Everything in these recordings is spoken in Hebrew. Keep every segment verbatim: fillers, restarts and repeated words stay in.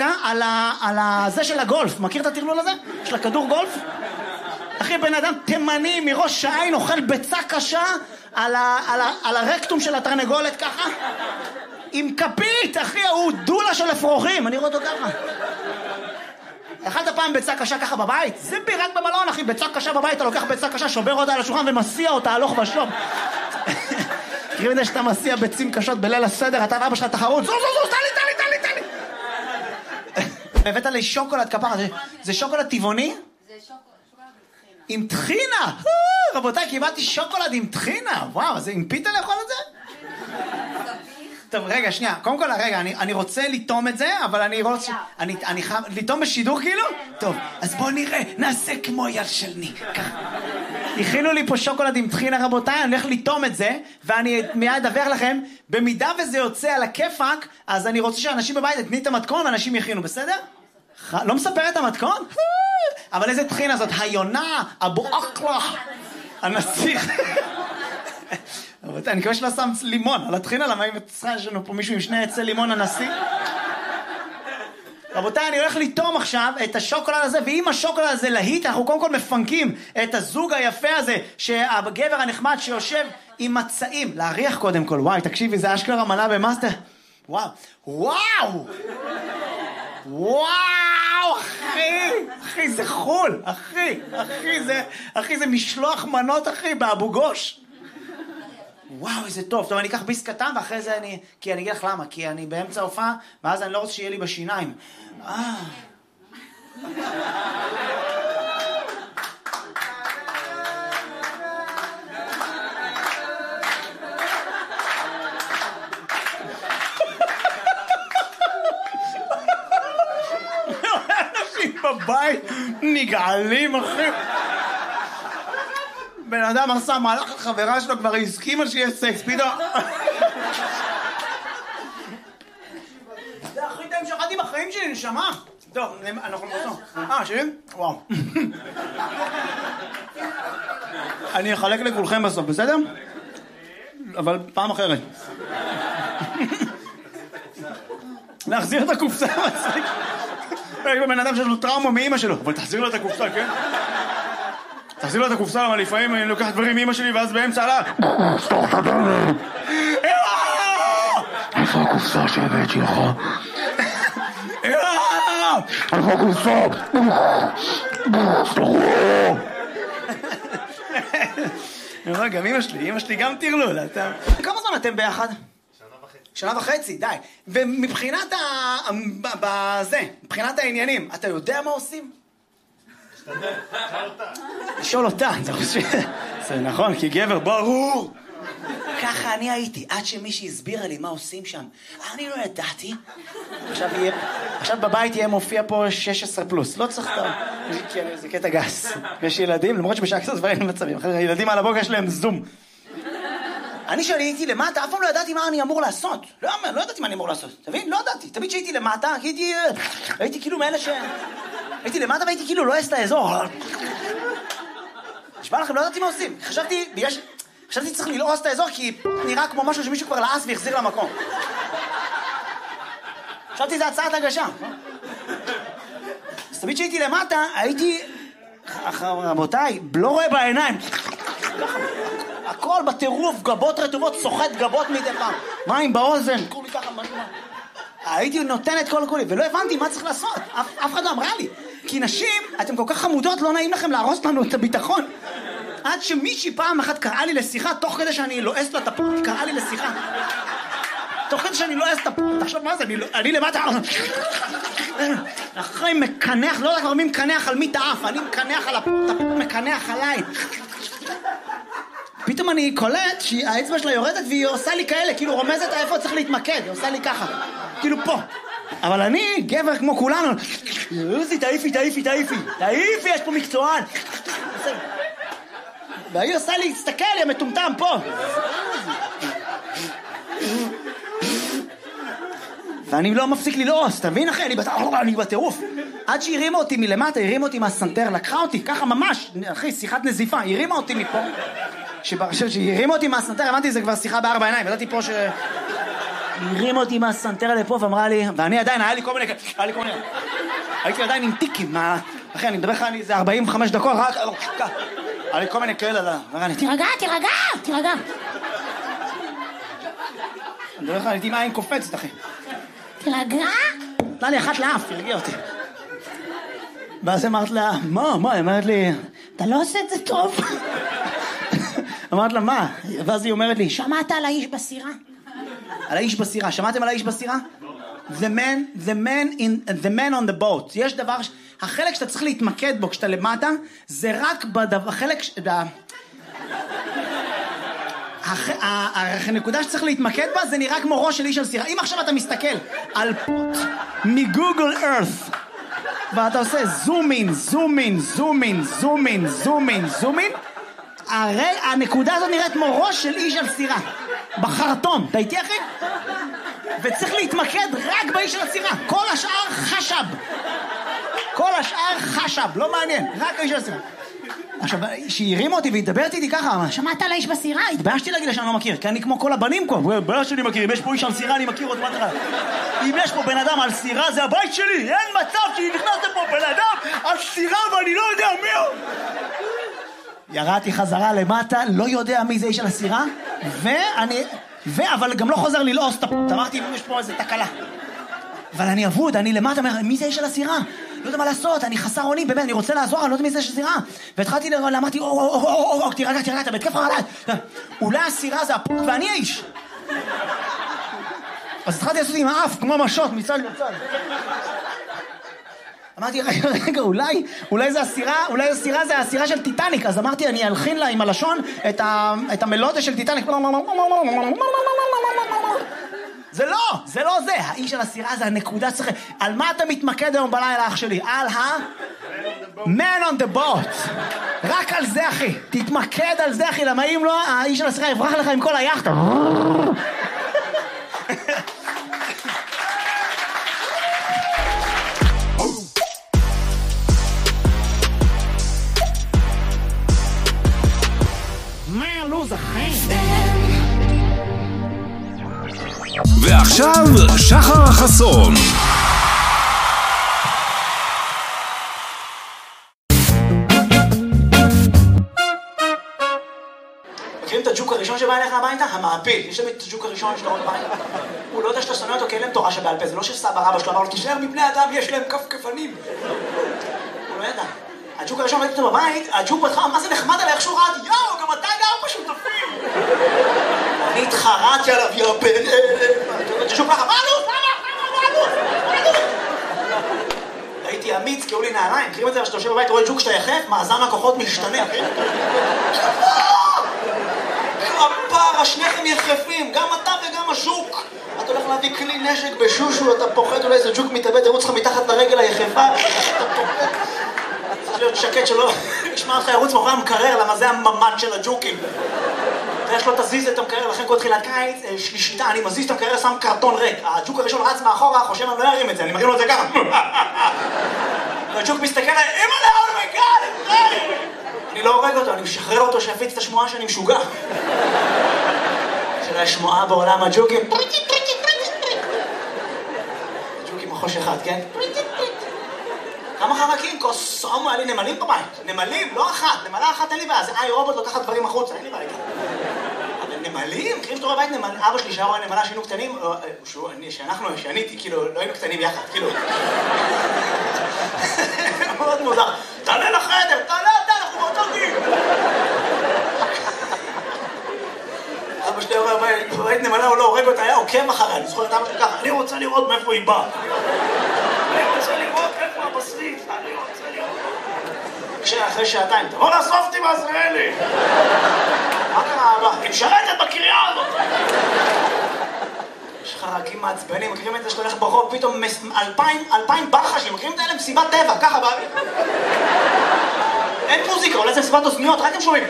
צ'קה על, ה, על ה, זה של הגולף. מכיר את הטרלול הזה? של הכדור גולף? אחי, בן אדם תימני מראש העין אוכל ביצה קשה על, ה, על, ה, על הרקטום של התרנגולת ככה. עם כפית, אחי, הוא דולה של אפרוחים. אני רואה אותו ככה. אכלת פעם ביצה קשה ככה בבית? זה בי רק במלון, אחי. ביצה קשה בבית, אתה לוקח ביצה קשה, שובר אותה על השולחן ומסיע אותה הלוך ושוב. תראי מדי שאתה מסיע ביצים קשות בליל הסדר, אתה ואבא שלך תחרות, זו זו זו, תן לי, תן לי, תן לי, תן לי. הבאת לי שוקולד כפרה, זה שוקולד טבעוני? זה שוקולד עם טחינה. רבותיי, קיבלתי שוקולד עם טחינה. וואו, זה עם פיתה לאכול את זה? טוב, רגע, שנייה. קודם כל, רגע, אני, אני רוצה לטום את זה, אבל אני רוצה... אני, אני חייב... לטום בשידור כאילו? טוב, אז בואו נראה. נעשה כמו אייל שלני. ככה. הכינו לי פה שוקולד עם טחינה, רבותיי, אני הולך לטום את זה, ואני מיד אדווח לכם, במידה וזה יוצא על הכיפק, אז אני רוצה שאנשים בבית יתני את המתכון, ואנשים יכינו, בסדר? לא מספר את המתכון? אבל איזה טחינה זאת? היונה, אבו אקלה, הנסיך. אני מקווה שלא שם לימון על הטחינה, למה אם צריכה יש לנו פה מישהו עם שני עצי לימון הנשיא? רבותיי, אני הולך לטום עכשיו את השוקולד הזה, ואם השוקולד הזה להיט, אנחנו קודם כל מפנקים את הזוג היפה הזה, שהגבר הנחמד שיושב עם מצעים. להריח קודם כל, וואי, תקשיבי, זה אשכרה מנה במאסטר. וואו, וואו! וואו, אחי! אחי, זה חול! אחי, אחי, זה, אחי, זה משלוח מנות, אחי, באבו גוש. וואו, איזה טוב. טוב, אני אקח ביס קטן, ואחרי זה אני... כי אני אגיד לך למה, כי אני באמצע הופעה, ואז אני לא רוצה שיהיה לי בשיניים. אה... אנשים בבית נגעלים, אחי. בן אדם עשה מהלך לחברה שלו, כבר הסכימה שיהיה סקס, פתאום... זה הכי טעים שאכלתי בחיים שלי, נשמה. טוב, אנחנו נבוא. אה, שלי? וואו. אני אחלק לכולכם בסוף, בסדר? אבל פעם אחרת. להחזיר את הקופסה, מצחיק. בן אדם שיש לו טראומה מאמא שלו, אבל תחזיר לו את הקופסה, כן? תחזיר לו את הקופסה, למה לפעמים אני לוקח דברים מאמא שלי ואז באמצע עלה. סתוך את הדלת. איפה הקופסה שהבאת שלך? איפה הקופסה? סתוך. גם אמא שלי, אמא שלי גם תרלול. כמה זמן אתם ביחד? שנה וחצי, די. ומבחינת ה... בזה, מבחינת העניינים, אתה יודע מה עושים? לשאול אותה, זה חושב... זה נכון, כי גבר ברור. ככה אני הייתי, עד שמישהי הסבירה לי מה עושים שם. אני לא ידעתי. עכשיו יהיה... עכשיו בבית יהיה מופיע פה שש עשרה פלוס. לא צריך את... זה קטע גס. יש ילדים, למרות שבשעה כזאת דברים מצבים. ילדים על הבוקר יש להם זום. אני שהייתי למטה, אף פעם לא ידעתי מה אני אמור לעשות. לא, לא ידעתי מה אני אמור לעשות. תבין? לא ידעתי. תמיד שהייתי למטה, הייתי... הייתי כאילו מאלה ש... הייתי למטה והייתי כאילו לא אעש את האזור. נשמע לכם, לא ידעתי מה עושים. חשבתי, בגלל ש... חשבתי צריך ללעוס את האזור, כי נראה כמו משהו שמישהו כבר לעס והחזיר למקום. חשבתי זה הצעת הגשה. אז תמיד שהייתי למטה, הייתי... רבותיי, לא רואה בעיניים. הכל בטירוף, גבות רטובות, סוחט גבות מדי פעם. מים באוזן, כולי ככה, משהו. הייתי נותן את כל כולי, ולא הבנתי מה צריך לעשות. אף, אף אחד לא אמרה לי. כי נשים, אתם כל כך חמודות, לא נעים לכם להרוס לנו את הביטחון. עד שמישהי פעם אחת קראה לי לשיחה, תוך כדי שאני לועס לה את הפות, קראה לי לשיחה. תוך כדי שאני לועס את הפות, תחשוב מה זה, אני, אני למטה... אחרי מקנח, לא יודע כבר מי מקנח על מי תאף, אני מקנח על הפות, הפות מקנח עליי. פתאום אני קולט שהאצבע שלה יורדת והיא עושה לי כאלה, כאילו רומזת איפה צריך להתמקד, היא עושה לי ככה, כאילו פה. אבל אני, גבר כמו כולנו, יוזי, תעיפי, תעיפי, תעיפי, תעיפי, יש פה מקצוען. והיא עושה לי, תסתכל, היא המטומטם פה. ואני לא מפסיק ללעוס, תבין אחי, אני, בת... אני בטירוף. עד שהרימה אותי מלמטה, הרימה אותי מהסנטר, לקחה אותי, ככה ממש, אחי, שיחת נזיפה, הרימה אותי מפה. שהרימה אותי מהסנטר, הבנתי, זה כבר שיחה בארבע עיניים, ידעתי פה ש... הרים אותי מהסנטרה לפה ואמרה לי, ואני עדיין, היה לי כל מיני, היה לי כל מיני, הייתי עדיין עם טיקים, אחי, אני מדבר לך, זה ארבעים וחמש דקות, רק, היה לי כל מיני כאלה, ואמרה לי, תירגע, תירגע, תירגע. אני מדבר לך, הייתי עם עין קופצת, אחי. תירגע? נתנה לי אחת לאף, תרגיע אותי. ואז אמרת לה, מה, מה? היא אמרת לי, אתה לא עושה את זה טוב. אמרת לה, מה? ואז היא אומרת לי, שמעת על האיש בסירה? על האיש בסירה, שמעתם על האיש בסירה? The man, the man in, the man on the boat. יש דבר, החלק שאתה צריך להתמקד בו כשאתה למטה, זה רק בדבר, החלק, הנקודה שצריך להתמקד בה, זה נראה כמו ראש של איש על סירה. אם עכשיו אתה מסתכל על פוט מגוגל ארת, ואתה עושה זום אין, זום אין, זום אין, זום אין, זום אין, זום אין, הרי הנקודה הזאת נראית כמו ראש של איש על סירה בחרטום, אתה איתי אחי? וצריך להתמקד רק באיש של הסירה, כל השאר חשב, כל השאר חשב, לא מעניין, רק האיש של הסירה. עכשיו, שהיא הרימה אותי והתדברת איתי ככה, שמעת על האיש בסירה? התביישתי להגיד לה שאני לא מכיר, כי אני כמו כל הבנים פה, בעיה שאני מכיר, אם יש פה איש על סירה אני מכיר אותו בהתחלה. אם יש פה בן אדם על סירה זה הבית שלי, אין מצב שנכנס לפה בן אדם על סירה ואני לא יודע מי הוא. ירדתי חזרה למטה, לא יודע מי זה איש על הסירה, ואני, ו... אבל גם לא חוזר ללעוס את הפות, אמרתי אם יש פה איזה תקלה. אבל אני אבוד, אני למטה, מי זה איש על הסירה? לא יודע מה לעשות, אני חסר אונים, באמת, אני רוצה לעזור, אני לא יודע מי זה איש על הסירה. והתחלתי לראות, אמרתי, או, או, או, או, או, תירגע, תירגע, אתה בתקף חרדה. אולי הסירה זה הפות ואני האיש. אז התחלתי לעשות עם האף, כמו משות, מצד לצד. אמרתי, רגע, רגע, אולי, אולי זה הסירה, אולי הסירה זה הסירה של טיטניק, אז אמרתי, אני אלחין לה עם הלשון את, ה, את המלודיה של טיטניק. זה לא, זה לא זה, האיש של הסירה זה הנקודה צריך, על מה אתה מתמקד היום בלילה אח שלי? על ה... man on the boat. רק על זה אחי, תתמקד על זה אחי, למה אם לא, האיש של הסירה יברח לך עם כל היחד. ועכשיו שחר חסון. מכירים את הג'וק הראשון שבא אליך הביתה? המעפיל. יש להם את הג'וק הראשון שלו בבית. הוא לא יודע שאתה שונא אותו כי אין להם תורה שבעל פה. זה לא שסבא רבא שלו אמר לו תישאר מבני אדם, יש להם כפכפנים. הוא לא ידע. הג'וק הראשון ראיתי אותו בבית, הג'וק בהתחלה, מה זה נחמד עליי, איך שהוא רעד, יאו, גם אתה גר בשותפים. אני התחרעתי עליו, יא בן אלה. הג'וק ככה, מה עלו? מה עלו? הייתי אמיץ, קראו לי נעליים, מכירים את זה, כשאתה יושב בבית, רואה ג'וק שאתה יחף, מאזן הכוחות משתנה. הפרה, שניכם יחפים, גם אתה וגם השוק. אתה הולך להביא כלי נשק בשושו, אתה פוחד, אולי איזה ג'וק מתאבד, ירוץ לך מתחת לרגל היחפה, אתה פוחד. צריך להיות שקט שלא ישמע אותך ירוץ מאחורי המקרר, למה זה הממד של הג'וקים. ויש לו תזיז את המקרר, לכן כל תחילת קיץ, שלישיתה, אני מזיז את המקרר, שם קרטון ריק. הג'וק הראשון רץ מאחורה, חושב אני לא ארים את זה, אני מרים לו את זה ככה. והג'וק מסתכל עליי, אימא'לה, אומייגאד, אני לא הורג אותו, אני משחרר אותו שיפיץ את השמועה שאני משוגע. של השמועה בעולם הג'וקים. הג'וקים מחוש אחד, כן? כמה חרקים? קוסומו, היה לי נמלים בבית. נמלים, לא אחת. נמלה אחת אין לי בעיה. זה איי רובוט לוקחת דברים החוצה, אין לי בעיה. אבל נמלים? מכירים שאתה רואה בית נמל... אבא שלי שהיה רואה נמלה שהיינו קטנים, שאנחנו, שאני הייתי, כאילו, לא היינו קטנים יחד, כאילו. מאוד מוזר. תעלה לחדר, תעלה אתה, אנחנו באותו גיל. אבא שלי רואה בית נמלה, הוא לא הורג אותה, היה עוקב אחריה. אני זוכר את אבא שלי ככה, אני רוצה לראות מאיפה היא באה. אני רוצה לראות איפה הבשריף, אני רוצה לראות. כשאחרי שעתיים, תבוא לאסוף אותי בעזריאלי. מה קרה אבא? היא משרתת בקריאה הזאת. יש חרקים מעצבנים, מכירים את זה שאתה הולך ברחוב, פתאום אלפיים, אלפיים ברחשים, מכירים את האלה מסיבת טבע, ככה באוויר. אין מוזיקה, אולי זה מסיבת אוזניות, רק הם שומעים.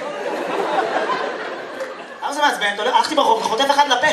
למה זה מעצבן? הלכתי ברחוב, חוטף אחד לפה.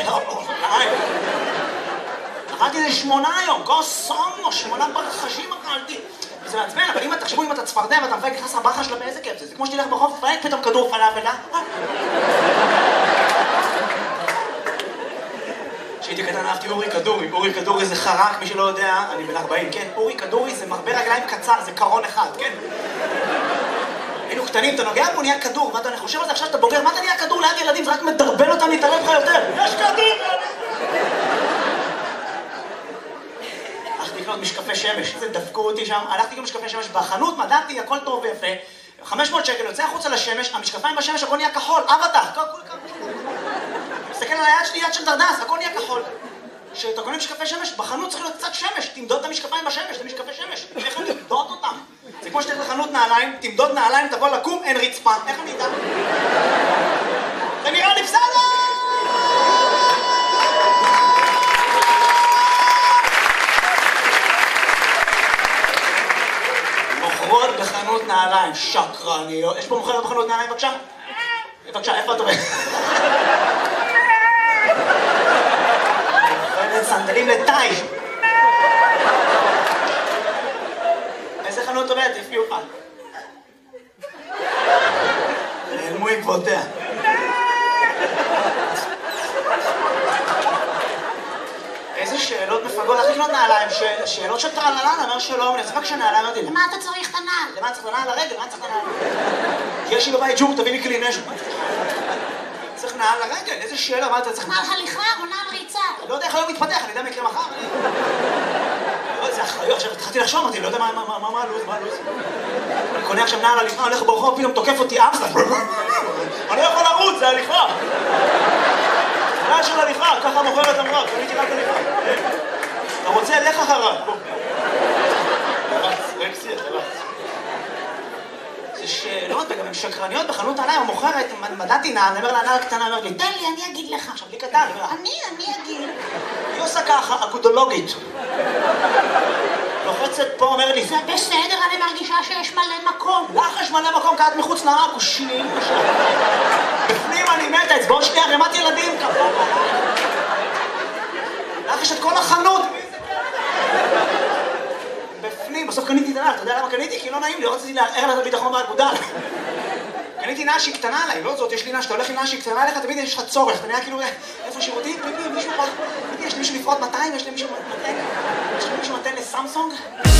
אכלתי איזה שמונה היום, קוסומו, שמונה ברחשים אכלתי. זה מעצבן, אבל אם תחשבו אם אתה צפרדע ואתה מפייק נכנס לברחה שלה באיזה כיף זה, זה כמו שתלך ברחוב, תפייק פתאום כדור פלאפל, אה? כשהייתי קטן אהבתי אורי כדורי. אורי כדורי זה חרק, מי שלא יודע, אני בן ארבעים, כן? אורי כדורי זה מרבה רגליים קצר, זה קרון אחד, כן? היינו קטנים, אתה נוגע בו, נהיה כדור. מה אתה, אני חושב על זה עכשיו שאתה בוגר, מה אתה נהיה כדור ליד ילדים? זה רק מדרבן אותם להתערב לך יותר. יש כדור! הלכתי לקנות משקפי שמש, זה דפקו אותי שם. הלכתי לקנות משקפי שמש בחנות, מדעתי, הכל טוב ויפה. חמש מאות שקל, יוצא החוצה לשמש, המשקפיים בשמש, הכל נהיה כחול, אבטח, הכל כחול. מסתכל על היד שלי, יד של דרדס, הכל נהיה כחול. כשאתה קונה משקפי שמש, בחנות צריך להיות קצת שמש, תמדוד את המשקפיים בשמש, זה משקפי שמש. איך אני תמדוד אותם? זה כמו שתלך לחנות נעליים, תמדוד נעליים, תבוא לקום, אין רצפה. איך אני אדע? זה נראה לי בסדר! מוכרות בחנות נעליים, שקרניות. יש פה מוכרת בחנות נעליים, בבקשה? בבקשה, איפה את עובדת? מוכרת סנדלים לטאי. איזה חנות עובדת? הפגיעו לך. נעלמו עקבותיה. איזה שאלות מפגות, איך לקנות נעליים? שאלות של טרללן, אמר שלום, נצחק שנעליים, אמרתי, למה אתה צריך את הנעל? למה צריך את הנעל לרגל? למה צריך את הנעל? יש לי בבית ג'וק, תביא לי כלי נשק. צריך נעל לרגל, איזה שאלה, מה אתה צריך? נעל הליכה או נעל ריצה? לא יודע איך היום מתפתח, אני יודע מה יקרה מחר. זה אחריות, עכשיו התחלתי לחשוב, אמרתי, לא יודע מה הלו"ז, מה הלו"ז. אני קונה עכשיו נעל הליכה, הולך ברחוב, פתאום תוקף אותי אף אני לא יכול לרוץ, זה הליכה. נעל של הליכה, ככה מוכרת אמרה, קניתי רק הליכה. אתה רוצה, לך אחריו. רקסי, רקסי. זה שאלות, וגם הן שקרניות בחנות נעליים, המוכרת, מדעתי נעל, אני אומר לה, נעל קטנה, אומר לי, תן לי, אני אגיד לך. עכשיו, לי קטן, אני אומר, אני, אני אגיד. היא עושה ככה, אגודולוגית. לוחצת פה, אומר לי, זה בסדר, אני מרגישה שיש מלא מקום. לך יש מלא מקום, קעת מחוץ לעק, הוא שני. בפנים אני מתה, אצבעות שנייה, רמת ילדים, כפה. לך יש את כל החנות. בפנים, בסוף קניתי את הנעל, אתה יודע למה קניתי? כי לא נעים לי, לא רציתי לערער לה את הביטחון באגודה. קניתי נעל שהיא קטנה עליי, לא זאת, יש לי נעל, שאתה הולך עם נעל שהיא קטנה עליך, תמיד יש לך צורך, אתה נראה כאילו, איפה שירותים? פיפי, מישהו פה, פיפי, יש לי מישהו לפרוט מאתיים, יש לי מישהו מתן, יש לי מישהו מתן לסמסונג?